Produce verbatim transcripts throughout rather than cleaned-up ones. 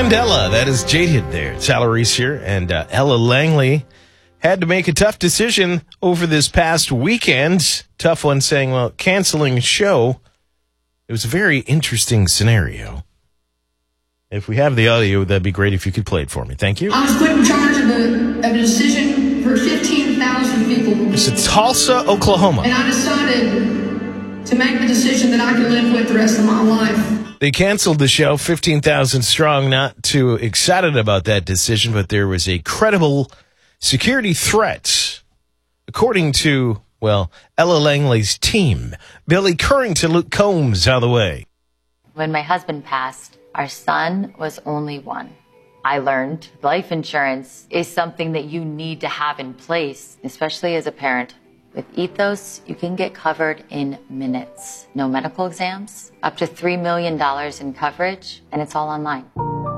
Mandela. That is Jaded there. It's Ella Reese here, and uh, Ella Langley had to make a tough decision over this past weekend. Tough one, saying, well, canceling a show. It was a very interesting scenario. If we have the audio, that'd be great if you could play it for me. Thank you. I was put in charge of a, of a decision for fifteen thousand people. It's Tulsa, Oklahoma. And I decided to make the decision that I can live with the rest of my life. They canceled the show, fifteen thousand strong. Not too excited about that decision, but there was a credible security threat, according to, well, Ella Langley's team. Billy Currington, Luke Combs, out of the way. When my husband passed, our son was only one. I learned life insurance is something that you need to have in place, especially as a parent. With Ethos, you can get covered in minutes. No medical exams, up to three million dollars in coverage, and it's all online.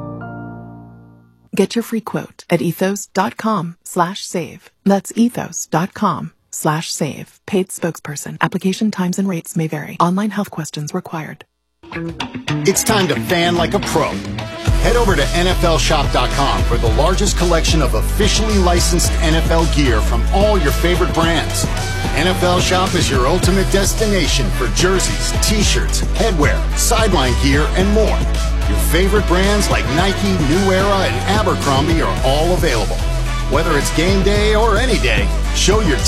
Get your free quote at ethos.com slash save. That's ethos.com slash save. Paid spokesperson. Application times and rates may vary. Online health questions required. It's time to fan like a pro. Head over to N F L shop dot com for the largest collection of officially licensed N F L gear from all your favorite brands. N F L Shop is your ultimate destination for jerseys, t-shirts, headwear, sideline gear, and more. Your favorite brands like Nike, New Era, and Abercrombie are all available. Whether it's game day or any day, show your